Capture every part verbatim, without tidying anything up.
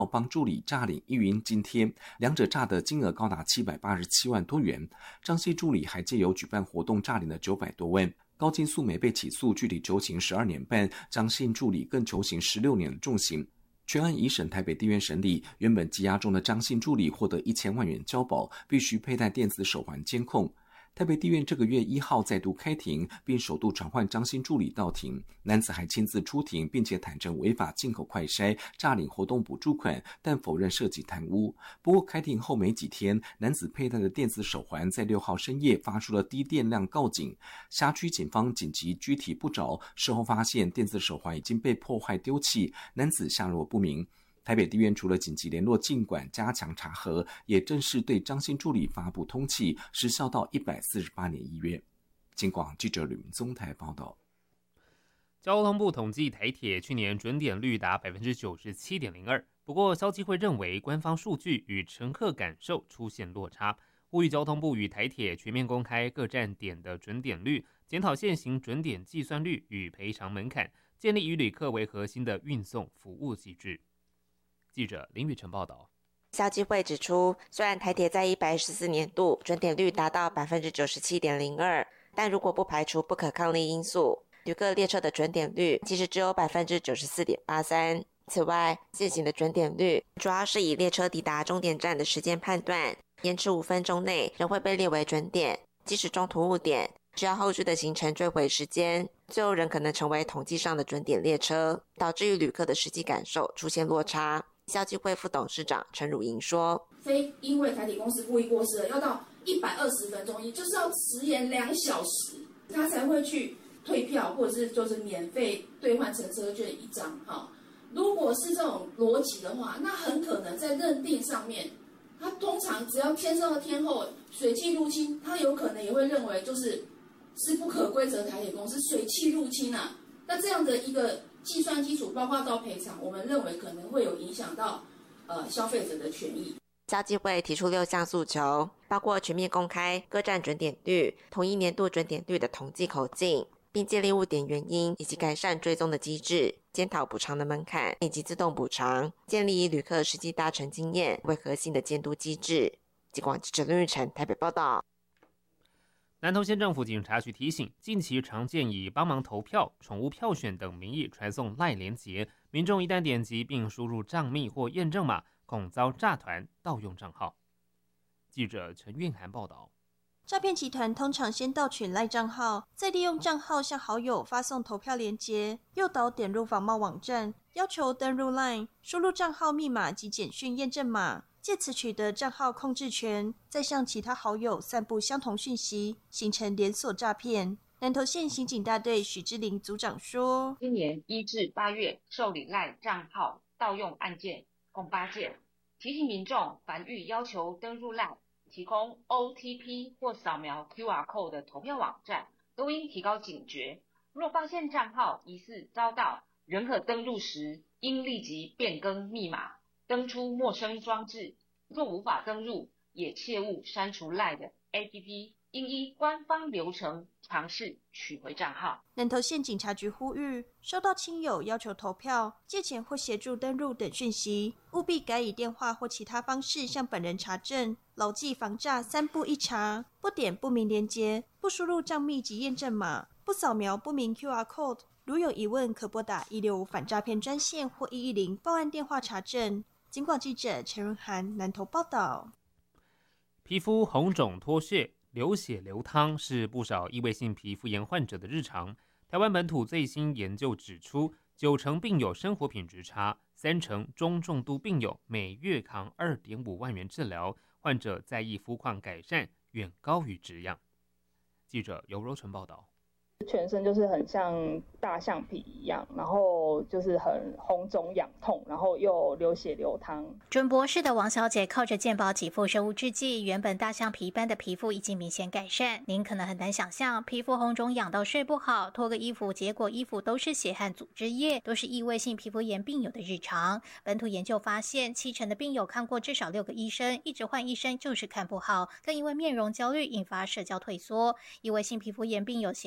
帮助理诈领一元津贴，两者诈的金额高达七百八十七万多元。张姓助理还借由举办活动诈领了九百多万。高金素梅被起诉，具体求刑十二年半，张姓助理更求刑十六年的重刑。全案一审台北地院审理，原本羁押中的张姓助理获得一千万元交保，必须佩戴电子手环监控。台北地院这个月一号再度开庭，并首度传唤张姓助理到庭。男子还亲自出庭，并且坦承违法进口快筛、诈领活动补助款，但否认涉及贪污。不过开庭后没几天，男子佩戴的电子手环在六号深夜发出了低电量告警，辖区警方紧急拘提不着，事后发现电子手环已经被破坏丢弃，男子下落不明。台北地院除了紧急联络禁管加强查核，也正式对张姓助理发布通缉，时效到一百四十八年一月。警广记者吕明宗台报道。 交通部统计台铁去年准点率达 百分之九十七点零二， 不过消基会认为官方数据与乘客感受出现落差，呼吁交通部与台铁全面公开各站点的准点率，检讨现行准点计算率与赔偿门槛，建立以旅客为核心的运送服务机制。记者林宇成报道。 消基会指出，虽然台铁在一百一十四年度准点率达到 百分之九十七点零二， 但如果不排除不可抗力因素，旅客列车的准点率其实只有 百分之九十四点八三。此外，现行的准点率主要是以列车抵达终点站的时间判断，延迟五分钟内仍会被列为准点，即使中途误点，只要后续的行程追回时间，最后仍可能成为统计上的准点列车，导致与旅客的实际感受出现落差。消基会副董事长陈汝莹说， 非因为台铁公司故意过失了，要到一百二十分钟，也就是要迟延两小时，他才会去退票，或者是就是免费兑换乘车券一张。哈，如果是这种逻辑的话，那很可能在认定上面，他通常只要天上的天后水汽入侵，他有可能也会认为就是是不可规则台铁公司水汽入侵啊。那这样的一个计算基础，包括到赔偿，我们认为可能会有影响到呃消费者的权益。 消基会提出六项诉求，包括全面公开各站准点率、同一年度准点率的统计口径，并建立误点原因以及改善追踪的机制，检讨补偿的门槛以及自动补偿，建立以旅客实际搭乘经验为核心的监督机制。警广记者林玉成台北报道。 南投县政府警察局提醒，近期常见以帮忙投票、宠物票选等名义传送赖连结，民众一旦点击并输入账密或验证码，恐遭诈团盗用账号。记者陈韵涵报道。 诈骗集团通常先盗取赖账号，再利用账号向好友发送投票连结，诱导点入仿冒网站，要求登入 LINE， 输入账号密码及简讯验证码，借此取得账号控制权，再向其他好友散布相同讯息，形成连锁诈骗。南投县刑警大队许之玲组长说， 今年一至八月受理赖账号盗用案件共八件，提醒民众凡遇要求登入赖提供 O T P 或扫描 Q R code 的投票网站，都应提高警觉。若发现账号疑似遭盗，仍可登入时应立即变更密码，登出陌生装置。若无法登入，也切勿删除 LINE 的 A P P， 应依官方流程尝试取回账号。 南投县警察局呼吁，收到亲友要求投票、借钱或协助登入等讯息，务必改以电话或其他方式向本人查证，牢记防诈三不一查：不点不明连结，不输入账密及验证码，不扫描不明 Q R code。如有疑问，可拨打一六五反诈骗专线或一一零报案电话查证。警广记者陈润涵南投报道。 皮肤红肿脱屑、流血流汤是不少异位性皮肤炎患者的日常。台湾本土最新研究指出，九成病友生活品质差，三成中重度病友每月扛 二点五万元治疗，患者在意肤况改善远高于止痒。记者尤柔纯报道。 全身就是很像大象皮一样，然后就是很红肿痒痛，然后又流血流汤。 准博士的王小姐靠着健保给付生物制剂，原本大象皮般的皮肤已经明显改善。您可能很难想象，皮肤红肿痒到睡不好，脱个衣服，结果衣服都是血和组织液，都是异位性皮肤炎病友的日常。本土研究发现，七成的病友看过至少六个医生，一直换医生就是看不好，更因为面容焦虑引发社交退缩。异位性皮肤炎病友协会名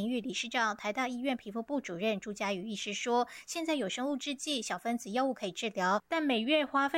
育理事长、台大医院皮肤部主任朱家瑜医师说，现在有生物制剂、小分子药物可以治疗，但每月花费